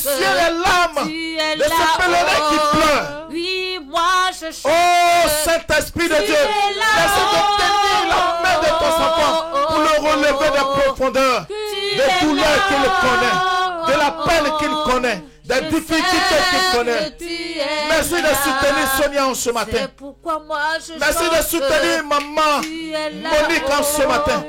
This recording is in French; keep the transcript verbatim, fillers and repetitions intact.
Tu es les larmes de ce pèlerin qui pleure. Oui, moi je chante. Oh, Saint-Esprit de Dieu, laisse de tenir la main de ton enfant pour le relever des profondeurs, des douleurs qu'il connaît, de la peine qu'il connaît, des difficultés qu'il connaît. Merci de soutenir Sonia en ce matin. Merci de soutenir maman Monique en ce matin.